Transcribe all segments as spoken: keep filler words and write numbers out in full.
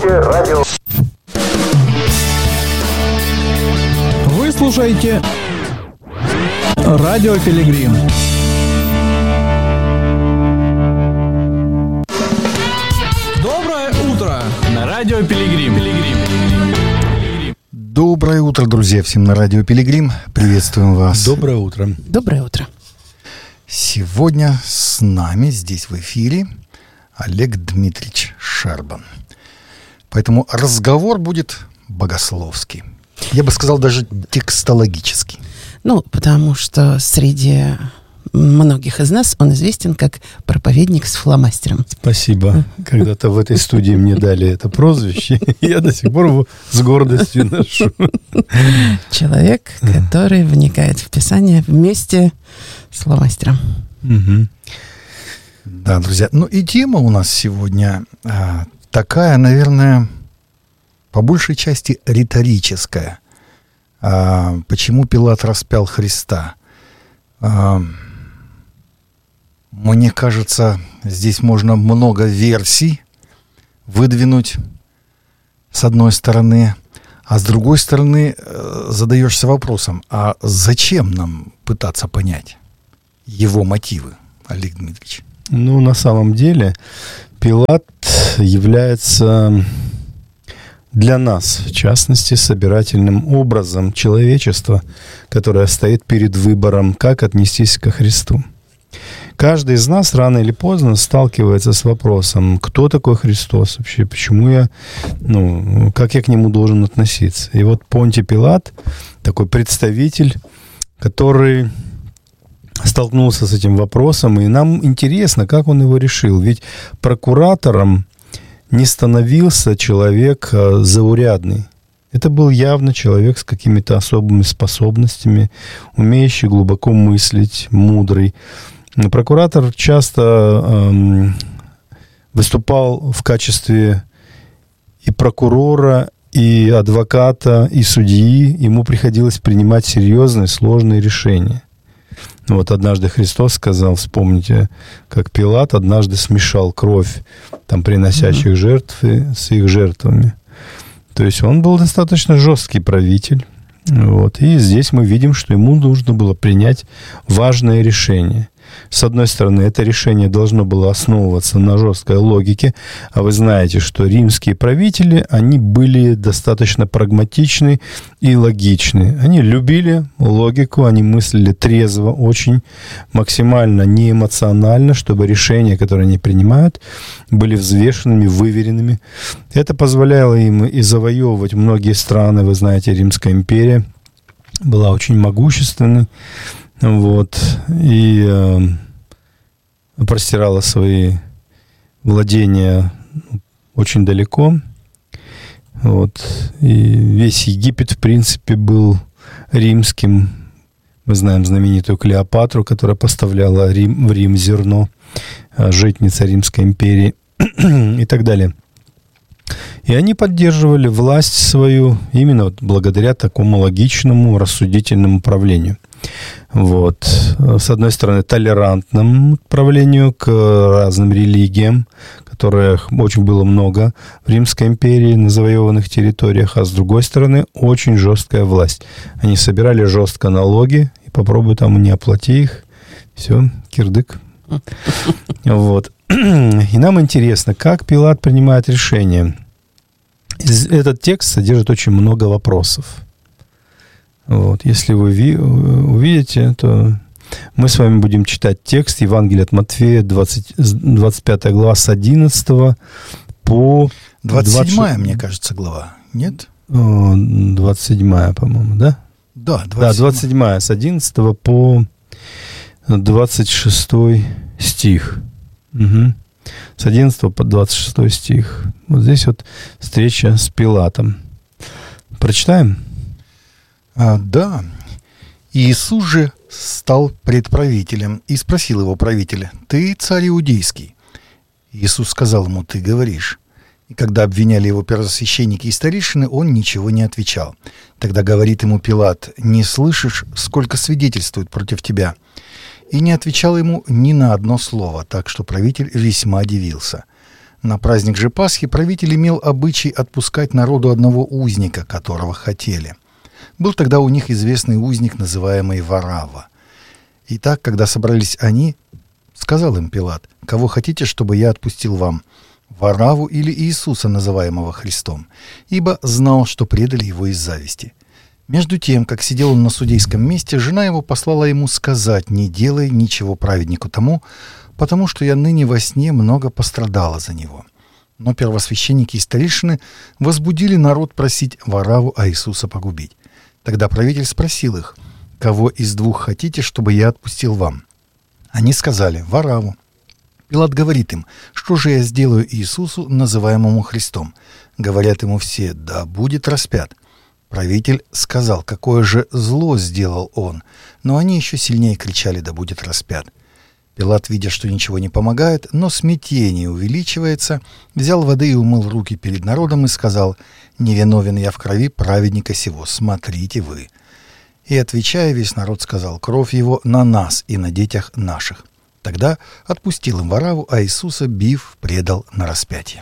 слушаете радио. Вы слушаете Радио Пилигрим. Доброе утро на Радио Пилигрим. Доброе утро, друзья, всем на Радио Пилигрим. Приветствуем вас. Доброе утро. Доброе утро. Сегодня с нами здесь в эфире Олег Дмитриевич Шарбан. Поэтому разговор будет богословский. Я бы сказал, даже текстологический. Ну, потому что среди многих из нас он известен как проповедник с фломастером. Спасибо. Когда-то в этой студии мне дали это прозвище. Я до сих пор его с гордостью ношу. Человек, который вникает в Писание вместе с фломастером. Угу. Да, друзья. Ну и тема у нас сегодня а, такая, наверное, по большей части риторическая. А, почему Пилат распял Христа? А, мне кажется, здесь можно много версий выдвинуть с одной стороны, а с другой стороны задаешься вопросом, а зачем нам пытаться понять его мотивы, Олег Дмитриевич? Ну, на самом деле, Пилат является для нас, в частности, собирательным образом человечества, которое стоит перед выбором, как отнестись ко Христу. Каждый из нас рано или поздно сталкивается с вопросом, кто такой Христос вообще, почему я, ну, как я к нему должен относиться. И вот Понтий Пилат, такой представитель, который столкнулся с этим вопросом, и нам интересно, как он его решил. Ведь прокуратором не становился человек заурядный. Это был явно человек с какими-то особыми способностями, умеющий глубоко мыслить, мудрый. Прокуратор часто эм, выступал в качестве и прокурора, и адвоката, и судьи. Ему приходилось принимать серьезные, сложные решения. Вот однажды Христос сказал, вспомните, как Пилат однажды смешал кровь там, приносящих mm-hmm. жертвы с их жертвами. То есть он был достаточно жесткий правитель. Вот. И здесь мы видим, что ему нужно было принять важное решение. С одной стороны, это решение должно было основываться на жесткой логике, а вы знаете, что римские правители, они были достаточно прагматичны и логичны. Они любили логику, они мыслили трезво, очень максимально неэмоционально, чтобы решения, которые они принимают, были взвешенными, выверенными. Это позволяло им и завоевывать многие страны. Вы знаете, Римская империя была очень могущественной. Вот, и э, простирала свои владения очень далеко. Вот, и весь Египет, в принципе, был римским. Мы знаем знаменитую Клеопатру, которая поставляла Рим, в Рим зерно, житница Римской империи и так далее. И они поддерживали власть свою именно вот благодаря такому логичному, рассудительному правлению. Вот. С одной стороны, толерантному правлению к разным религиям, которых очень было много в Римской империи на завоеванных территориях, а с другой стороны, очень жесткая власть. Они собирали жестко налоги, и попробуй там не оплати их, все, кирдык. Вот. И нам интересно, как Пилат принимает решение. Этот текст содержит очень много вопросов. Вот. Если вы ви- увидите, то мы с вами будем читать текст Евангелия от Матфея, двадцать, двадцать пятая глава, с одиннадцатого по... двадцать седьмая, двадцать... мне кажется, глава, нет? двадцать седьмая, по-моему, да? Да, двадцать седьмая. Да, двадцать седьмая, с одиннадцатого по двадцать шестой стих. Угу. С одиннадцатого по двадцать шестой стих. Вот здесь вот встреча с Пилатом. Прочитаем? А, да. Иисус же стал пред правителем и спросил его правителя: «Ты царь иудейский?» Иисус сказал ему: «Ты говоришь». И когда обвиняли его первосвященники и старейшины, он ничего не отвечал. Тогда говорит ему Пилат: «Не слышишь, сколько свидетельствуют против тебя?» И не отвечал ему ни на одно слово, так что правитель весьма дивился. На праздник же Пасхи правитель имел обычай отпускать народу одного узника, которого хотели. Был тогда у них известный узник, называемый Варава. Итак, когда собрались они, сказал им Пилат: «Кого хотите, чтобы я отпустил вам, Вараву или Иисуса, называемого Христом?» Ибо знал, что предали его из зависти. Между тем, как сидел он на судейском месте, жена его послала ему сказать: «Не делай ничего праведнику тому, потому что я ныне во сне много пострадала за него». Но первосвященники и старейшины возбудили народ просить Вараву, а Иисуса погубить. Тогда правитель спросил их: «Кого из двух хотите, чтобы я отпустил вам?» Они сказали: «Вараву». Пилат говорит им: «Что же я сделаю Иисусу, называемому Христом?» Говорят ему все: «Да будет распят». Правитель сказал: «Какое же зло сделал он?» Но они еще сильнее кричали: «Да будет распят». Пилат, видя, что ничего не помогает, но смятение увеличивается, взял воды и умыл руки перед народом и сказал: «Невиновен я в крови праведника сего, смотрите вы». И, отвечая, весь народ сказал: «Кровь его на нас и на детях наших». Тогда отпустил им Вараву, а Иисуса, бив, предал на распятие.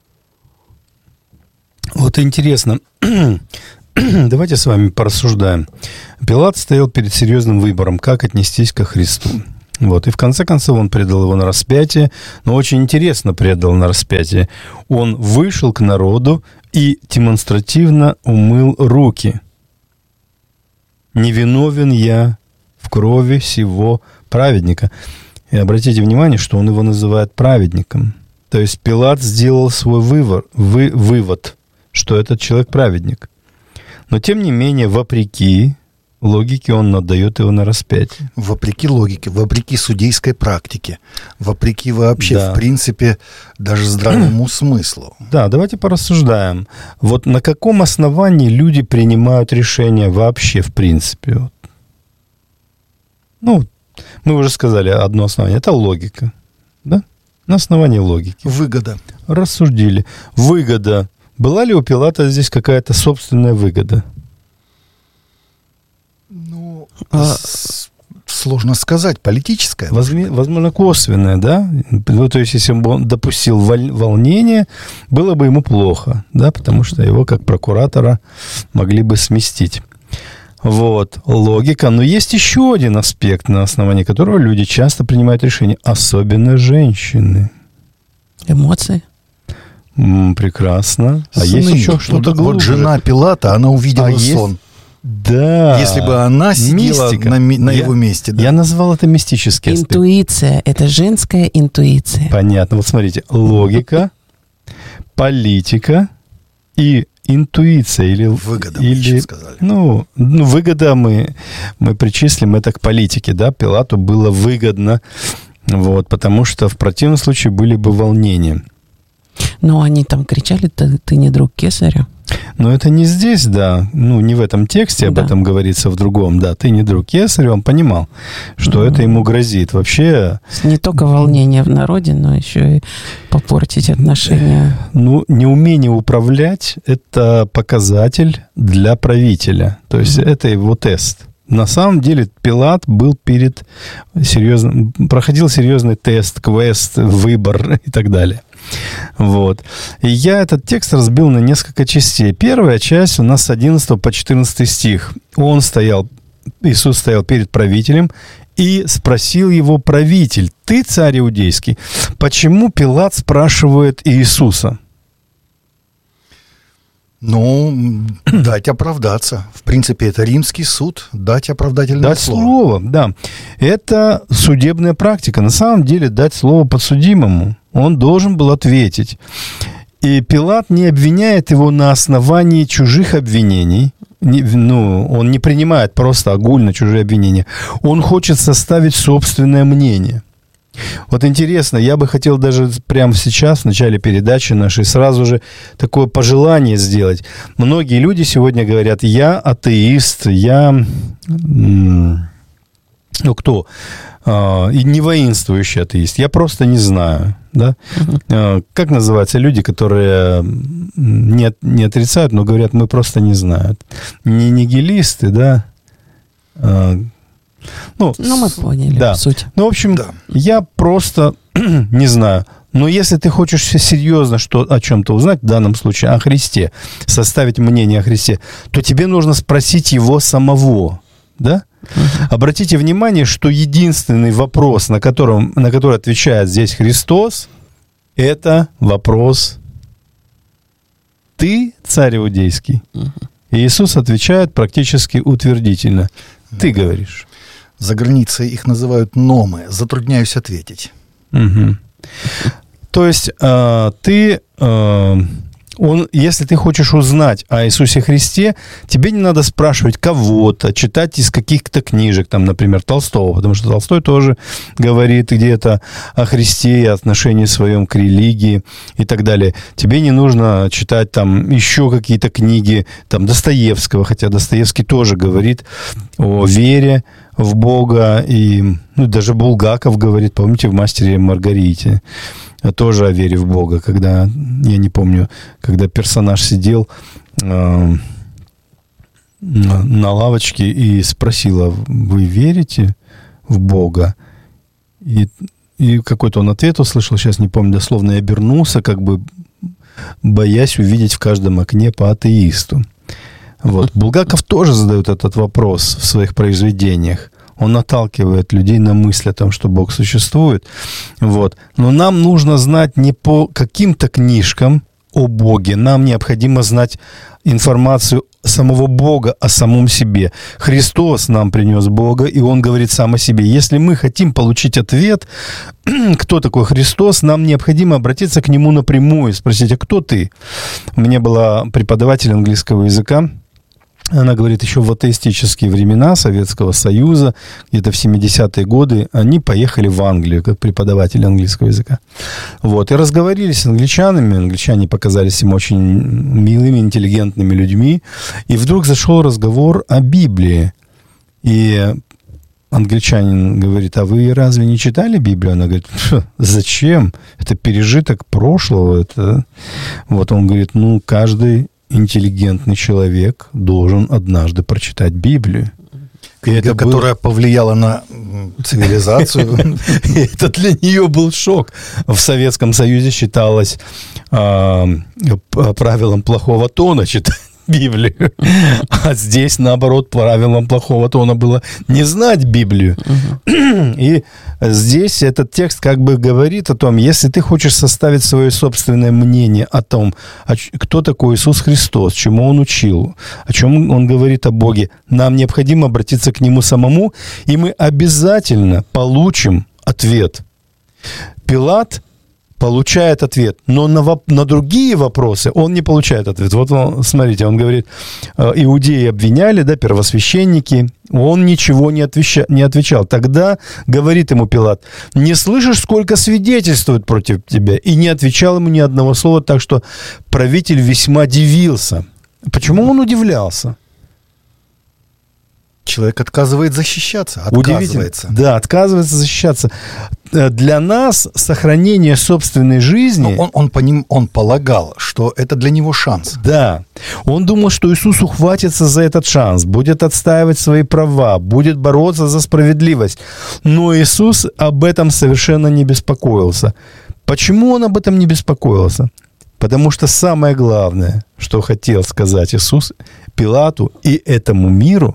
Вот интересно. Давайте с вами порассуждаем. Пилат стоял перед серьезным выбором, как отнестись ко Христу. Вот. И в конце концов он предал его на распятие, но очень интересно предал на распятие. Он вышел к народу и демонстративно умыл руки. «Невиновен я в крови сего праведника». И обратите внимание, что он его называет праведником. То есть Пилат сделал свой вывод, вы, вывод, что этот человек праведник. Но тем не менее, вопреки логике, он отдает его на распятие. Вопреки логике, вопреки судейской практике, вопреки вообще, да. в принципе, даже здравому смыслу. Да, давайте порассуждаем. Вот на каком основании люди принимают решения вообще, в принципе? Ну, мы уже сказали одно основание. Это логика. Да? На основании логики. Выгода. Рассудили. Выгода. Была ли у Пилата здесь какая-то собственная выгода? Ну, а... сложно сказать. Политическая. Возможно, возможно, косвенная, да? Ну, то есть, если бы он допустил волнение, было бы ему плохо, да? Потому что его, как прокуратора, могли бы сместить. Вот, логика. Но есть еще один аспект, на основании которого люди часто принимают решения, особенно женщины. Эмоции. М, прекрасно. А Сны. есть еще что-то глубже. Вот жена Пилата, она увидела а сон. Есть... Да. Если бы она сидела на, на я, его месте. Да. Я назвал это мистический аспект. Интуиция. Это женская интуиция. Понятно. Вот смотрите. Логика, политика и интуиция. Или, выгода, или, мы еще сказали. Ну, ну, выгода мы, мы причислим это к политике. Да? Пилату было выгодно, вот, потому что в противном случае были бы волнения. Но они там кричали: ты, ты не друг кесаря. Но это не здесь, да, ну, не в этом тексте, об да. этом говорится в другом, да, ты не друг кесаря, он понимал, что mm-hmm. это ему грозит. Вообще... Не только волнение в народе, но еще и попортить отношения. Ну, неумение управлять – это показатель для правителя, то есть mm-hmm. это его тест. На самом деле Пилат был перед серьезным, проходил серьезный тест, квест, выбор и так далее. Вот. И я этот текст разбил на несколько частей. Первая часть у нас с одиннадцатого по четырнадцатый стих. Он стоял, Иисус стоял перед правителем и спросил его правитель: «Ты царь иудейский?» Почему Пилат спрашивает Иисуса? Ну, дать оправдаться. В принципе, это римский суд. Дать оправдательное дать слово. слово, да. Это судебная практика. На самом деле, дать слово подсудимому. Он должен был ответить. И Пилат не обвиняет его на основании чужих обвинений. Не, ну, он не принимает просто огульно чужие обвинения. Он хочет составить собственное мнение. Вот интересно, я бы хотел даже прямо сейчас, в начале передачи нашей, сразу же такое пожелание сделать. Многие люди сегодня говорят: я атеист, я... Ну, кто? И не воинствующий атеист. Я просто не знаю. Да? Uh-huh. Как называются люди, которые не, не отрицают, но говорят: мы просто не знаем. Не нигилисты, да? Ну, ну мы поняли, да. суть. Ну, в общем, да. я просто не знаю. Но если ты хочешь серьезно что, о чем-то узнать, в данном случае о Христе, составить мнение о Христе, то тебе нужно спросить его самого, да? Uh-huh. Обратите внимание, что единственный вопрос, на, котором, на который отвечает здесь Христос, это вопрос: «Ты царь иудейский?» Uh-huh. И Иисус отвечает практически утвердительно: «Ты говоришь». За границей их называют номы. Затрудняюсь ответить. Угу. То есть э, ты, э, он, если ты хочешь узнать о Иисусе Христе, тебе не надо спрашивать кого-то, читать из каких-то книжек, там, например, Толстого, потому что Толстой тоже говорит где-то о Христе и отношении своем к религии и так далее. Тебе не нужно читать там еще какие-то книги, там, Достоевского, хотя Достоевский тоже говорит о вере в Бога, и ну, даже Булгаков говорит, помните, в «Мастере и Маргарите», тоже о вере в Бога, когда, я не помню, когда персонаж сидел э, на лавочке и спросила: «Вы верите в Бога?» И, и какой-то он ответ услышал, сейчас не помню дословно, и обернулся, как бы боясь увидеть в каждом окне по атеисту. Вот. Булгаков тоже задает этот вопрос в своих произведениях. Он наталкивает людей на мысль о том, что Бог существует. Вот. Но нам нужно знать не по каким-то книжкам о Боге. Нам необходимо знать информацию самого Бога о самом себе. Христос нам принес Бога, и Он говорит сам о себе. Если мы хотим получить ответ, кто такой Христос, нам необходимо обратиться к Нему напрямую и спросить: «А кто ты?» У меня была преподаватель английского языка. Она говорит, еще в атеистические времена Советского Союза, где-то в семидесятые годы, они поехали в Англию как преподаватели английского языка. Вот, и разговорились с англичанами. Англичане показались им очень милыми, интеллигентными людьми. И вдруг зашел разговор о Библии. И англичанин говорит: «А вы разве не читали Библию?» Она говорит: «Зачем? Это пережиток прошлого». Это...» Вот он говорит: «Ну, каждый интеллигентный человек должен однажды прочитать Библию». Книга, это которая был... повлияла на цивилизацию. Это для нее был шок. В Советском Союзе считалось правилом плохого тона читать Библию. А здесь, наоборот, правилом плохого тона было не знать Библию. Uh-huh. И здесь этот текст как бы говорит о том, если ты хочешь составить свое собственное мнение о том, кто такой Иисус Христос, чему Он учил, о чем Он говорит о Боге, нам необходимо обратиться к Нему самому, и мы обязательно получим ответ. Пилат получает ответ, но на, воп- на другие вопросы он не получает ответ. Вот он, смотрите, он говорит, иудеи обвиняли, да, первосвященники, он ничего не, отвеча- не отвечал. Тогда говорит ему Пилат: «Не слышишь, сколько свидетельствуют против тебя?» И не отвечал ему ни одного слова, так что правитель весьма дивился. Почему он удивлялся? Человек отказывает защищаться, отказывается. Да, отказывается защищаться. Для нас сохранение собственной жизни... Он, он, по ним, он полагал, что это для него шанс. Да. Он думал, что Иисус ухватится за этот шанс, будет отстаивать свои права, будет бороться за справедливость. Но Иисус об этом совершенно не беспокоился. Почему он об этом не беспокоился? Потому что самое главное, что хотел сказать Иисус Пилату и этому миру,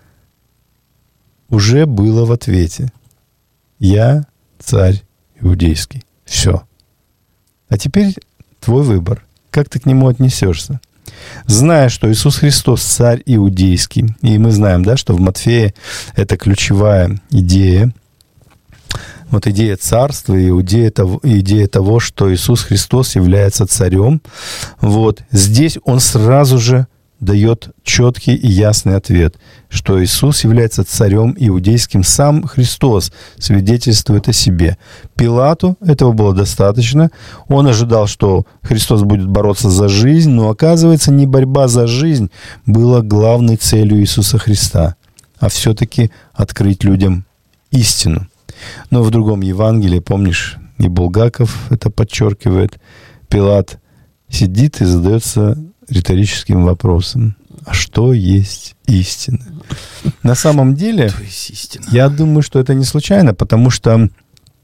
уже было в ответе: «Я царь иудейский». Все. А теперь твой выбор. Как ты к нему отнесешься? Зная, что Иисус Христос царь иудейский, и мы знаем, да, что в Матфея это ключевая идея, вот идея царства и идея того, идея того, что Иисус Христос является царем, вот здесь он сразу же дает четкий и ясный ответ, что Иисус является царем иудейским. Сам Христос свидетельствует о себе. Пилату этого было достаточно. Он ожидал, что Христос будет бороться за жизнь, но, оказывается, не борьба за жизнь была главной целью Иисуса Христа, а все-таки открыть людям истину. Но в другом Евангелии, помнишь, и Булгаков это подчеркивает, Пилат сидит и задается риторическим вопросом: а что есть истина? На самом деле, я думаю, что это не случайно, потому что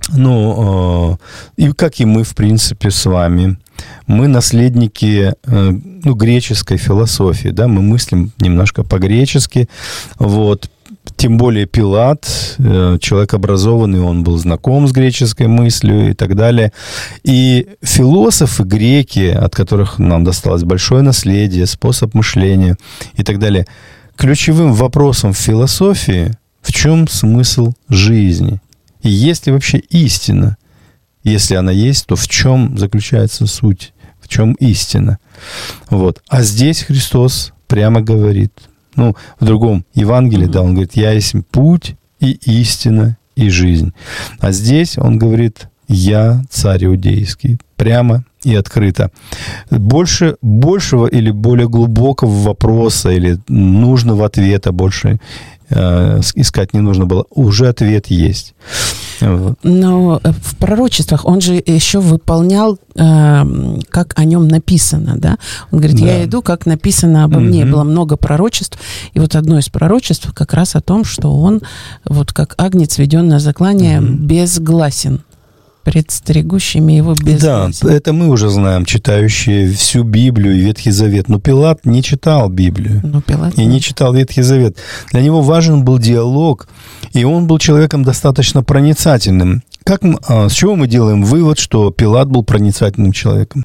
Ну, и как и мы, в принципе, с вами, мы наследники, ну, греческой философии, да, мы мыслим немножко по-гречески, вот. Тем более Пилат, человек образованный, он был знаком с греческой мыслью и так далее. И философы греки, от которых нам досталось большое наследие, способ мышления и так далее, ключевым вопросом в философии, в чем смысл жизни? И есть ли вообще истина? Если она есть, то в чем заключается суть? В чем истина? Вот. А здесь Христос прямо говорит, ну, в другом Евангелии, да, он говорит, «Я есть путь и истина и жизнь». А здесь он говорит, «Я царь иудейский». Прямо и открыто. Больше, большего или более глубокого вопроса или нужного ответа больше э, искать не нужно было. Уже ответ есть. Но в пророчествах он же еще выполнял, э, как о нем написано, да? Он говорит, да. Я иду, как написано обо мне. Угу. Было много пророчеств. И вот одно из пророчеств как раз о том, что он, вот как агнец, веден на заклание, угу. безгласен. Пред стерегущими его безгласен. Да, это мы уже знаем, читающие всю Библию и Ветхий Завет. Но Пилат не читал Библию. Ну, Пилат, и не читал Ветхий Завет. Для него важен был диалог, и он был человеком достаточно проницательным. Как, с чего мы делаем вывод, что Пилат был проницательным человеком?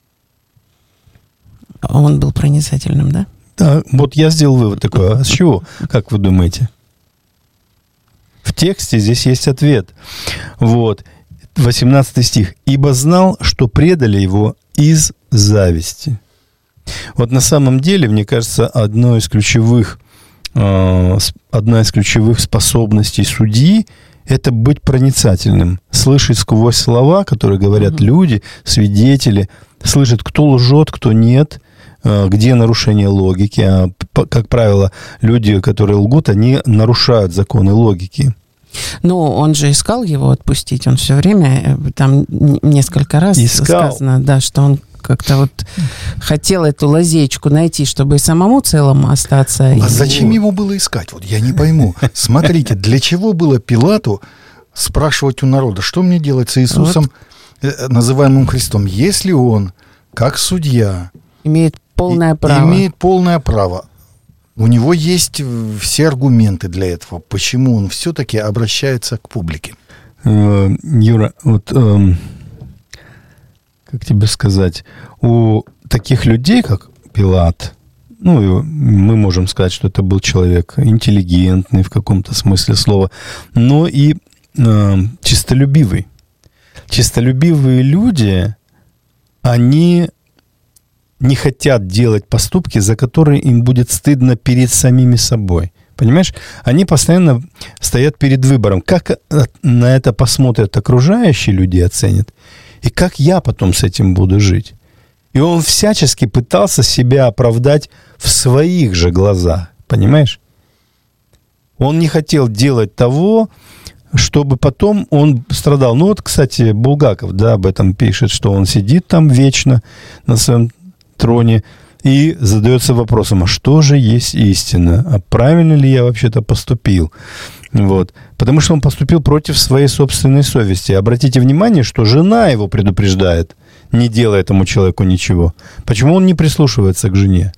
Он был проницательным, да? Да, вот я сделал вывод такой. А с чего, как вы думаете? В тексте здесь есть ответ. Вот. восемнадцатый стих. «Ибо знал, что предали его из зависти». Вот на самом деле, мне кажется, одно из ключевых, э, одна из ключевых способностей судьи – это быть проницательным, слышать сквозь слова, которые говорят mm-hmm. люди, свидетели, слышать, кто лжет, кто нет, э, где нарушение логики. А, как правило, люди, которые лгут, они нарушают законы логики. Ну, он же искал его отпустить, он все время, там несколько раз искал. Сказано, да, что он как-то вот хотел эту лазейку найти, чтобы и самому целому остаться. А и... зачем ему было искать? Вот я не пойму. Смотрите, для чего было Пилату спрашивать у народа, что мне делать с Иисусом, вот. называемым Христом, если он, как судья, имеет полное право. Имеет полное право. У него есть все аргументы для этого. Почему он все-таки обращается к публике? Юра, вот э, как тебе сказать, у таких людей, как Пилат, ну, мы можем сказать, что это был человек интеллигентный в каком-то смысле слова, но и э, честолюбивый. Честолюбивые люди, они не хотят делать поступки, за которые им будет стыдно перед самими собой. Понимаешь? Они постоянно стоят перед выбором. Как на это посмотрят окружающие люди, оценят, и как я потом с этим буду жить. И он всячески пытался себя оправдать в своих же глазах. Понимаешь? Он не хотел делать того, чтобы потом он страдал. Ну вот, кстати, Булгаков, да, об этом пишет, что он сидит там вечно на своем троне и задается вопросом, а что же есть истина? А правильно ли я вообще-то поступил? Вот. Потому что он поступил против своей собственной совести. Обратите внимание, что жена его предупреждает, не делая этому человеку ничего. Почему он не прислушивается к жене?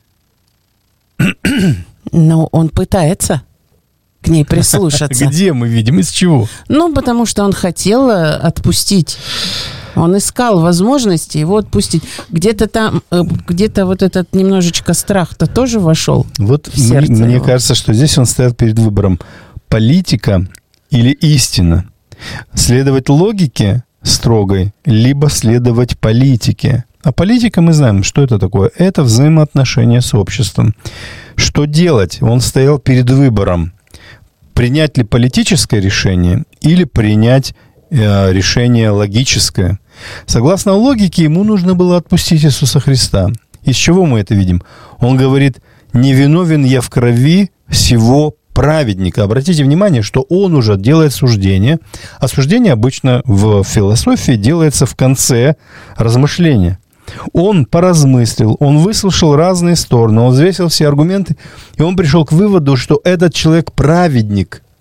Ну, он пытается к ней прислушаться. Где мы видим? Из чего? Ну, потому что он хотел отпустить. Он искал возможности его отпустить. Где-то там, где-то вот этот немножечко страх-то тоже вошел вот в сердце мне, мне его. кажется, что здесь он стоял перед выбором: политика или истина. Следовать логике строгой, либо следовать политике. А политика, мы знаем, что это такое. Это взаимоотношения с обществом. Что делать? Он стоял перед выбором: принять ли политическое решение или принять э, решение логическое. Согласно логике, ему нужно было отпустить Иисуса Христа. Из чего мы это видим? Он говорит: «Не виновен я в крови сего праведника». Обратите внимание, что он уже делает суждение. А суждение обычно в философии делается в конце размышления. Он поразмыслил, он выслушал разные стороны, он взвесил все аргументы, и он пришел к выводу, что этот человек праведник.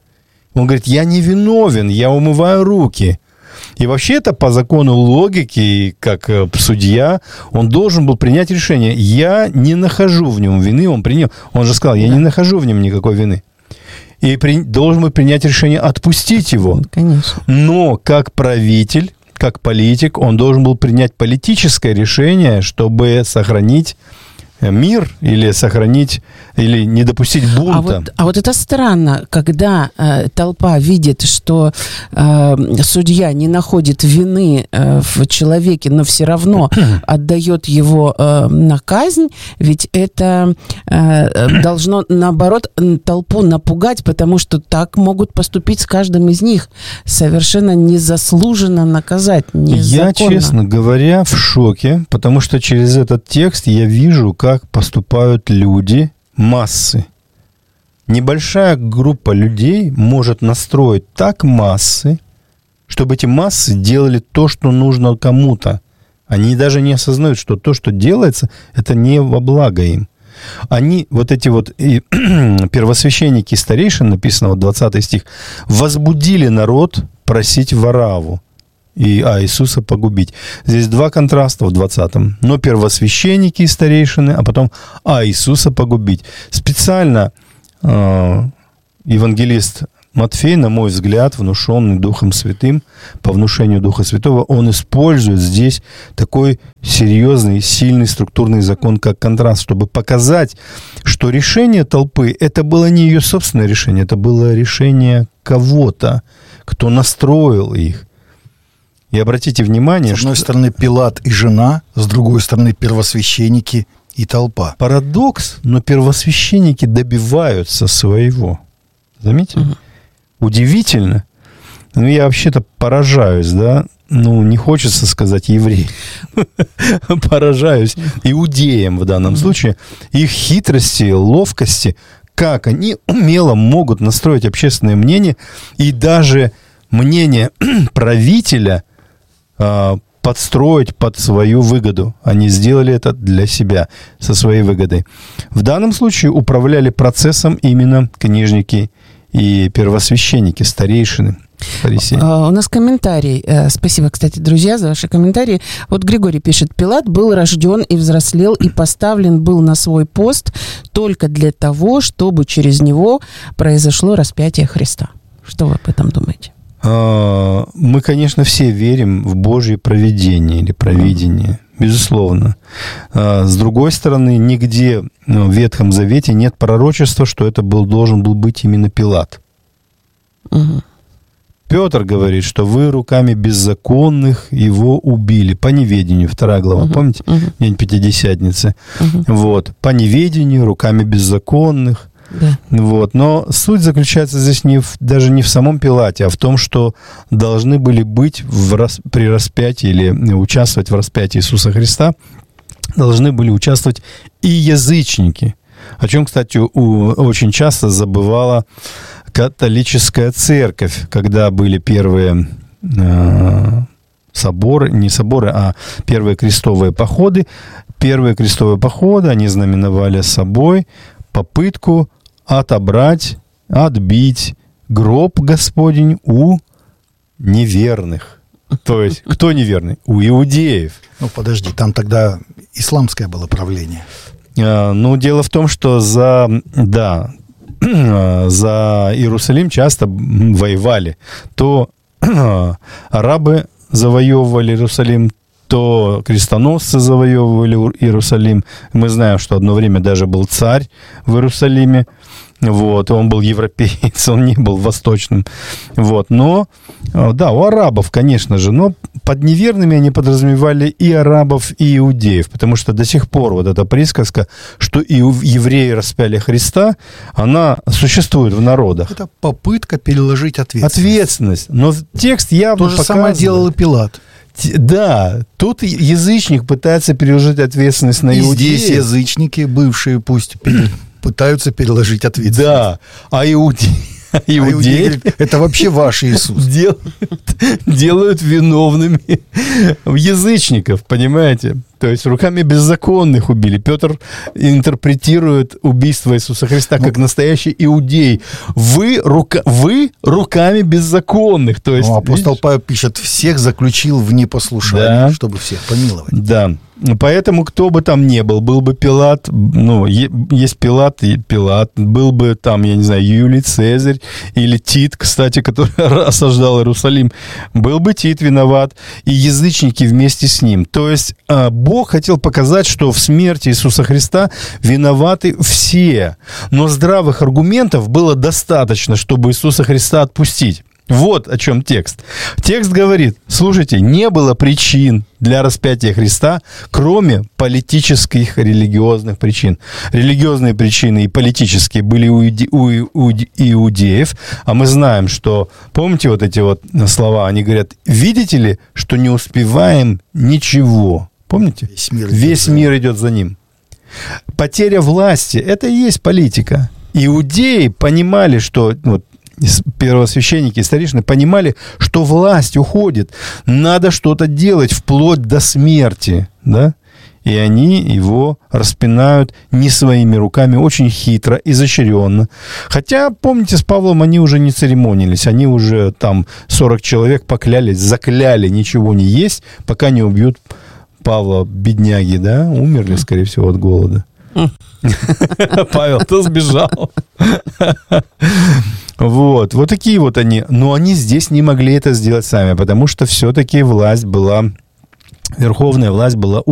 Он говорит, я не виновен, я умываю руки. И вообще-то по закону логики, как судья, он должен был принять решение. Я не нахожу в нем вины, он принял. Он же сказал, я не нахожу в нем никакой вины. И при, должен был принять решение отпустить его. Конечно. Но как правитель, как политик, он должен был принять политическое решение, чтобы сохранить мир или сохранить, или не допустить бунта. А вот, а вот это странно, когда э, толпа видит, что э, судья не находит вины э, в человеке, но все равно отдает его э, на казнь, ведь это э, должно, наоборот, толпу напугать, потому что так могут поступить с каждым из них, совершенно незаслуженно наказать, незаконно. Я, честно говоря, в шоке, потому что через этот текст я вижу, как как поступают люди, массы. Небольшая группа людей может настроить так массы, чтобы эти массы делали то, что нужно кому-то. Они даже не осознают, что то, что делается, это не во благо им. Они, вот эти вот и, первосвященники и старейшины, написано, вот двадцатый стих, возбудили народ просить Варавву. И, а Иисуса погубить. Здесь два контраста в двадцатом. Но первосвященники и старейшины, а потом а Иисуса погубить. Специально э, евангелист Матфей, на мой взгляд, внушенный Духом Святым, по внушению Духа Святого, он использует здесь такой серьезный, сильный структурный закон, как контраст, чтобы показать, что решение толпы, это было не ее собственное решение, это было решение кого-то, кто настроил их. И обратите внимание, с одной что... стороны Пилат и жена, с другой стороны первосвященники и толпа. Парадокс, но первосвященники добиваются своего. Заметили? Угу. Удивительно. Ну, я вообще-то поражаюсь, да? Ну, не хочется сказать еврей. Поражаюсь иудеям в данном случае. Их хитрости, ловкости, как они умело могут настроить общественное мнение и даже мнение правителя подстроить под свою выгоду. Они сделали это для себя, со своей выгодой. В данном случае управляли процессом именно книжники и первосвященники, старейшины, фарисеи. Uh, у нас комментарий. Uh, спасибо, кстати, друзья, за ваши комментарии. Вот Григорий пишет, Пилат был рожден и взрослел, и поставлен был на свой пост только для того, чтобы через него произошло распятие Христа. Что вы об этом думаете? Мы, конечно, все верим в Божье провидение или провидение, безусловно. С другой стороны, нигде в Ветхом Завете нет пророчества, что это был, должен был быть именно Пилат. Угу. Петр говорит, что вы руками беззаконных его убили. По неведению, вторая глава, угу. Помните? Угу. День Пятидесятницы. Угу. Вот. По неведению, руками беззаконных. Да. Вот. Но суть заключается здесь не в, даже не в самом Пилате, а в том, что должны были быть в рас, при распятии или участвовать в распятии Иисуса Христа, должны были участвовать и язычники, о чем, кстати, у, очень часто забывала католическая церковь, когда были первые э, соборы, не соборы, а первые крестовые походы. Первые крестовые походы, они знаменовали собой попытку отобрать, отбить гроб Господень у неверных. То есть, кто неверный? У иудеев. Ну, подожди, там тогда исламское было правление. А, ну, дело в том, что за, да, за Иерусалим часто воевали. То арабы завоевывали Иерусалим, то крестоносцы завоевывали Иерусалим. Мы знаем, что одно время даже был царь в Иерусалиме. Вот, он был европеец, он не был восточным. Вот, но, да, у арабов, конечно же, но под неверными они подразумевали и арабов, и иудеев, потому что до сих пор вот эта присказка, что и евреи распяли Христа, она существует в народах. Это попытка переложить ответственность. Ответственность. Но текст явно То же показывает... самое делал и Пилат. Да, тут язычник пытается переложить ответственность на и иудеев. Здесь язычники, бывшие, пусть пытаются переложить ответственность. Да, а иудеи... А иудеи, а иудеи говорят, это вообще ваш Иисус. Делают, делают виновными язычников, понимаете? То есть руками беззаконных убили. Петр интерпретирует убийство Иисуса Христа как настоящий иудей. Вы, рука, вы руками беззаконных. То есть, ну, апостол видишь? Павел пишет, всех заключил в непослушание, Да. чтобы всех помиловать. Да. Поэтому кто бы там ни был, был бы Пилат, ну, е- есть Пилат и Пилат, был бы там, я не знаю, Юлий Цезарь или Тит, кстати, который осаждал Иерусалим, был бы Тит виноват, и язычники вместе с ним. То есть Бог хотел показать, что в смерти Иисуса Христа виноваты все, но здравых аргументов было достаточно, чтобы Иисуса Христа отпустить. Вот о чем текст. Текст говорит, слушайте, не было причин для распятия Христа, кроме политических, религиозных причин. Религиозные причины и политические были у, иуде, у иудеев, а мы знаем, что, помните вот эти вот слова, они говорят, видите ли, что не успеваем ничего. Помните? Весь мир, Весь мир идет за ним. Потеря власти – это и есть политика. Иудеи понимали, что... Вот, первосвященники и старейшины понимали, что власть уходит, надо что-то делать вплоть до смерти, да? И они его распинают не своими руками, очень хитро, изощренно. Хотя, помните, с Павлом они уже не церемонились, они уже там сорок человек поклялись, закляли ничего не есть, пока не убьют Павла, бедняги, да? Умерли, скорее всего, от голода. Павел-то сбежал. Вот, вот такие вот они. Но они здесь не могли это сделать сами, потому что все-таки власть была, верховная власть была